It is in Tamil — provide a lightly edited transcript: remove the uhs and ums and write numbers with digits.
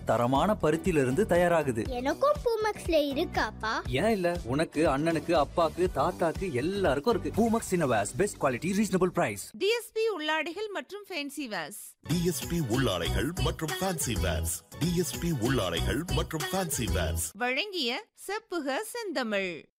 தரமான பருத்தியிலிருந்து தயாராகுது. எனக்கும் பூமெக்ஸ்ல இருக்காப்பா? ஏன் இல்ல, உனக்கு, அண்ணனுக்கு, அப்பாக்கு, தாத்தாக்கு எல்லாருக்கும் இருக்கு. Boomex இன்னோவேஸ், best quality, reasonable price. DSP உள்ளாடைகள் மற்றும் ஃபேன்சி வேர்ஸ். டிஎஸ்பி உள்ளாடைகள் மற்றும் ஃபேன்சி வேர்ஸ். டிஎஸ்பி உள்ளாடைகள் மற்றும் ஃபேன்சி வேர்ஸ் வழங்கிய செப்புக செந்தமிழ்.